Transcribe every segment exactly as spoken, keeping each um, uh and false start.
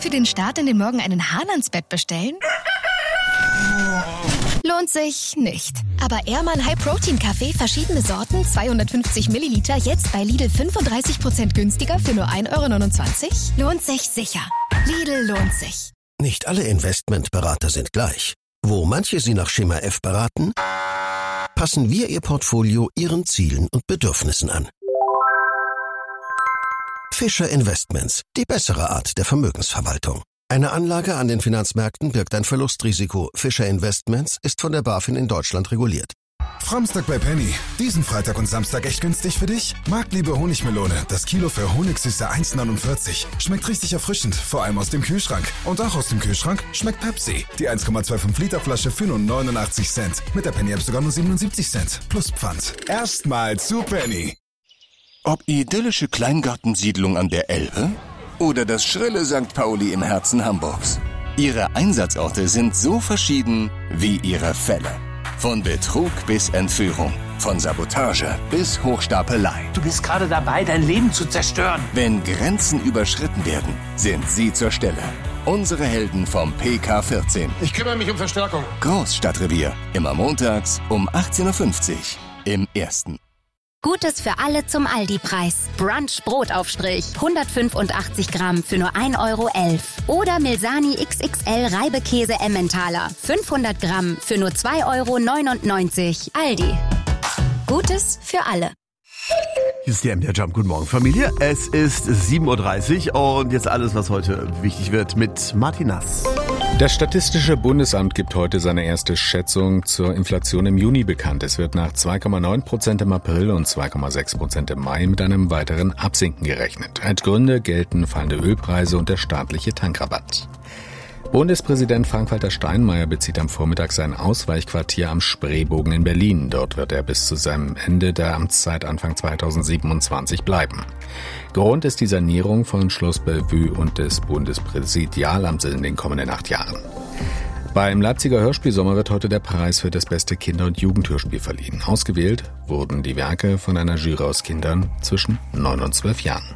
für den Start in den Morgen einen Hahn ans Bett bestellen? Lohnt sich nicht. Aber Ehrmann High Protein Kaffee, verschiedene Sorten, zweihundertfünfzig Milliliter, jetzt bei Lidl fünfunddreißig Prozent günstiger für nur ein Euro neunundzwanzig? Lohnt sich sicher. Lidl lohnt sich. Nicht alle Investmentberater sind gleich. Wo manche Sie nach Schema F beraten, passen wir Ihr Portfolio Ihren Zielen und Bedürfnissen an. Fischer Investments, die bessere Art der Vermögensverwaltung. Eine Anlage an den Finanzmärkten birgt ein Verlustrisiko. Fischer Investments ist von der BaFin in Deutschland reguliert. Framstag bei Penny. Diesen Freitag und Samstag echt günstig für dich? Marktliebe Honigmelone. Das Kilo für Honigsüße eins neunundvierzig. Schmeckt richtig erfrischend, vor allem aus dem Kühlschrank. Und auch aus dem Kühlschrank schmeckt Pepsi. Die eins Komma fünfundzwanzig Liter Flasche für nur neunundachtzig Cent. Mit der Penny App sogar nur siebenundsiebzig Cent. Plus Pfand. Erstmal zu Penny. Ob idyllische Kleingartensiedlung an der Elbe oder das schrille Sankt Pauli im Herzen Hamburgs. Ihre Einsatzorte sind so verschieden wie ihre Fälle. Von Betrug bis Entführung, von Sabotage bis Hochstapelei. Du bist gerade dabei, dein Leben zu zerstören. Wenn Grenzen überschritten werden, sind sie zur Stelle. Unsere Helden vom P K vierzehn. Ich kümmere mich um Verstärkung. Großstadtrevier, immer montags um achtzehn Uhr fünfzig im Ersten. Gutes für alle zum Aldi-Preis. Brunch Brotaufstrich, hundertfünfundachtzig Gramm für nur ein Euro elf. Oder Milsani X X L Reibekäse Emmentaler, fünfhundert Gramm für nur zwei Euro neunundneunzig. Aldi. Gutes für alle. Hier ist der M D R Jump. Guten Morgen, Familie. Es ist sieben Uhr dreißig und jetzt alles, was heute wichtig wird mit Martin Nass. Das Statistische Bundesamt gibt heute seine erste Schätzung zur Inflation im Juni bekannt. Es wird nach zwei Komma neun Prozent im April und zwei Komma sechs Prozent im Mai mit einem weiteren Absinken gerechnet. Als Gründe gelten fallende Ölpreise und der staatliche Tankrabatt. Bundespräsident Frank-Walter Steinmeier bezieht am Vormittag sein Ausweichquartier am Spreebogen in Berlin. Dort wird er bis zu seinem Ende der Amtszeit Anfang zweitausendsiebenundzwanzig bleiben. Grund ist die Sanierung von Schloss Bellevue und des Bundespräsidialamts in den kommenden acht Jahren. Beim Leipziger Hörspielsommer wird heute der Preis für das beste Kinder- und Jugendhörspiel verliehen. Ausgewählt wurden die Werke von einer Jury aus Kindern zwischen neun und zwölf Jahren.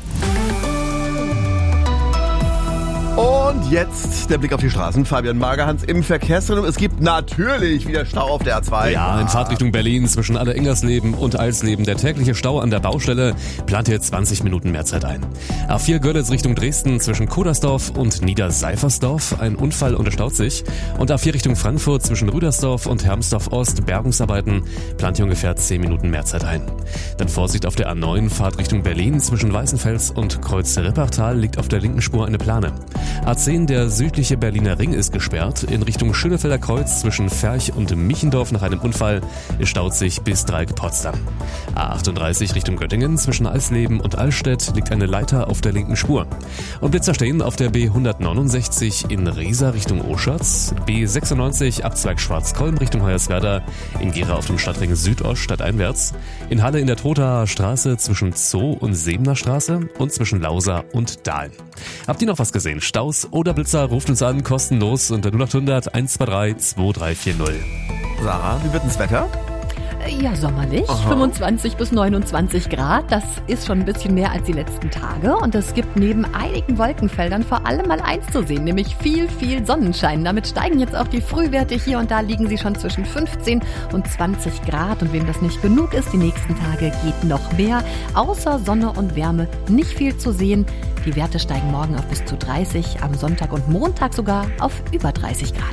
Und jetzt der Blick auf die Straßen. Fabian Magerhans im Verkehrszentrum. Es gibt natürlich wieder Stau auf der A zwei. Ja, in Fahrtrichtung Berlin zwischen Aller-Ingersleben und Alsleben. Der tägliche Stau an der Baustelle plant hier zwanzig Minuten mehr Zeit ein. A vier Görlitz Richtung Dresden zwischen Kodersdorf und Niederseifersdorf. Ein Unfall unterstaut sich. Und A vier Richtung Frankfurt zwischen Rüdersdorf und Hermsdorf Ost. Bergungsarbeiten plant hier ungefähr zehn Minuten mehr Zeit ein. Dann Vorsicht auf der A neun Fahrtrichtung Berlin zwischen Weißenfels und Kreuz-Rippachtal liegt auf der linken Spur eine Plane. A zehn, der südliche Berliner Ring, ist gesperrt. In Richtung Schönefelder Kreuz zwischen Ferch und Michendorf nach einem Unfall staut sich bis Dreieck-Potsdam. A achtunddreißig Richtung Göttingen zwischen Alsleben und Allstedt liegt eine Leiter auf der linken Spur. Und Blitzer stehen auf der B hundertneunundsechzig in Riesa Richtung Oschatz, B sechsundneunzig Abzweig Schwarzkolm Richtung Hoyerswerda, in Gera auf dem Stadtring Südost stadteinwärts, in Halle in der Trotaer Straße zwischen Zoo und Sebener Straße und zwischen Lausa und Dahlen. Habt ihr noch was gesehen? Staus oder Blitzer, ruft uns an, kostenlos unter null acht hundert eins zwei drei zwei drei vier null. Sarah, wie wird denn das Wetter? Ja, sommerlich. Aha. fünfundzwanzig bis neunundzwanzig Grad. Das ist schon ein bisschen mehr als die letzten Tage. Und es gibt neben einigen Wolkenfeldern vor allem mal eins zu sehen, nämlich viel, viel Sonnenschein. Damit steigen jetzt auch die Frühwerte. Hier und da liegen sie schon zwischen fünfzehn und zwanzig Grad. Und wem das nicht genug ist, die nächsten Tage geht noch mehr. Außer Sonne und Wärme nicht viel zu sehen. Die Werte steigen morgen auf bis zu dreißig, am Sonntag und Montag sogar auf über dreißig Grad.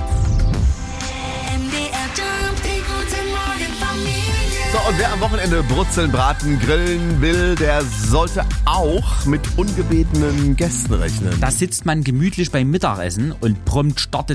So, und wer am Wochenende Brutzeln, Braten, Grillen will, der sollte auch mit ungebetenen Gästen rechnen. Da sitzt man gemütlich beim Mittagessen und prompt startet